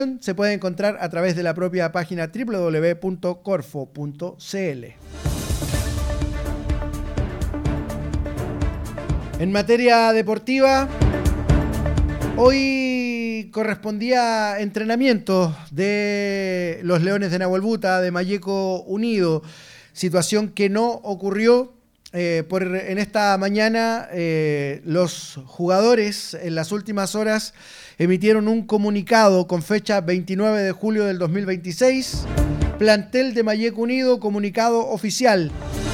se puede encontrar a través de la propia página www.corfo.cl. En materia deportiva, hoy correspondía entrenamiento de los Leones de Nahuelbuta, de Malleco Unido, situación que no ocurrió. En esta mañana los jugadores en las últimas horas emitieron un comunicado con fecha 29 de julio del 2026. Plantel de Malleco Unido, comunicado oficial.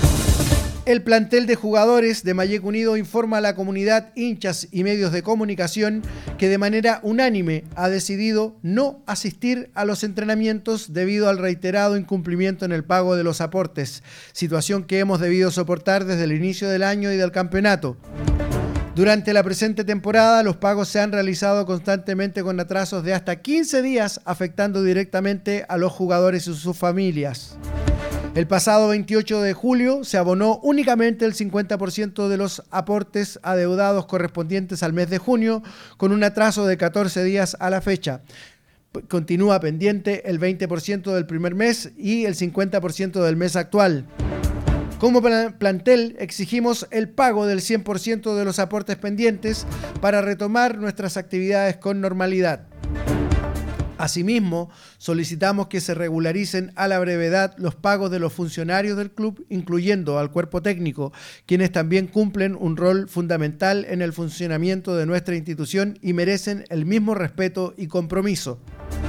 El plantel de jugadores de Malleco Unido informa a la comunidad, hinchas y medios de comunicación que de manera unánime ha decidido no asistir a los entrenamientos debido al reiterado incumplimiento en el pago de los aportes, situación que hemos debido soportar desde el inicio del año y del campeonato. Durante la presente temporada, los pagos se han realizado constantemente con atrasos de hasta 15 días, afectando directamente a los jugadores y sus familias. El pasado 28 de julio se abonó únicamente el 50% de los aportes adeudados correspondientes al mes de junio, con un atraso de 14 días a la fecha. Continúa pendiente el 20% del primer mes y el 50% del mes actual. Como plantel exigimos el pago del 100% de los aportes pendientes para retomar nuestras actividades con normalidad. Asimismo, solicitamos que se regularicen a la brevedad los pagos de los funcionarios del club, incluyendo al cuerpo técnico, quienes también cumplen un rol fundamental en el funcionamiento de nuestra institución y merecen el mismo respeto y compromiso.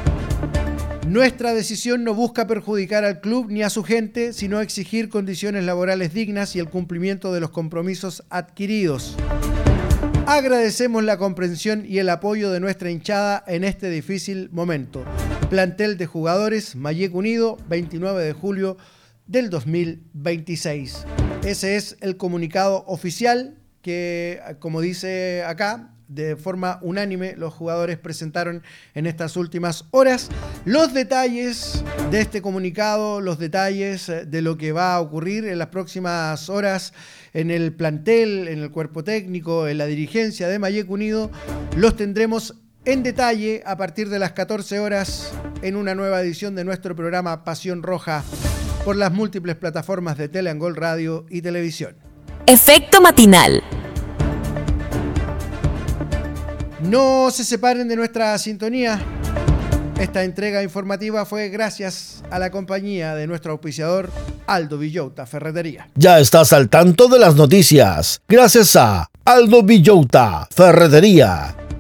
Nuestra decisión no busca perjudicar al club ni a su gente, sino exigir condiciones laborales dignas y el cumplimiento de los compromisos adquiridos. Agradecemos la comprensión y el apoyo de nuestra hinchada en este difícil momento. Plantel de jugadores, Malleco Unido, 29 de julio del 2026. Ese es el comunicado oficial que, como dice acá, de forma unánime los jugadores presentaron en estas últimas horas. Los detalles de este comunicado, los detalles de lo que va a ocurrir en las próximas horas en el plantel, en el cuerpo técnico, en la dirigencia de Malleco Unido, los tendremos en detalle a partir de las 14 horas en una nueva edición de nuestro programa Pasión Roja por las múltiples plataformas de Teleangol Radio y Televisión. Efecto matinal. No se separen de nuestra sintonía. Esta entrega informativa fue gracias a la compañía de nuestro auspiciador Aldo Villota Ferretería. Ya estás al tanto de las noticias gracias a Aldo Villota Ferretería.